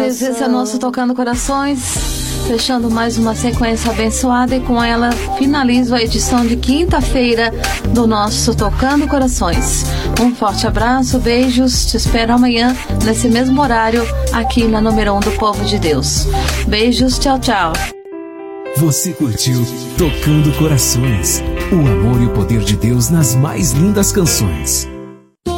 presença nosso Tocando Corações, fechando mais uma sequência abençoada, e com ela finalizo a edição de quinta-feira do nosso Tocando Corações. Um forte abraço, beijos, te espero amanhã nesse mesmo horário aqui na número 1 do Povo de Deus. Beijos, tchau, tchau. Você curtiu Tocando Corações, o amor e o poder de Deus nas mais lindas canções.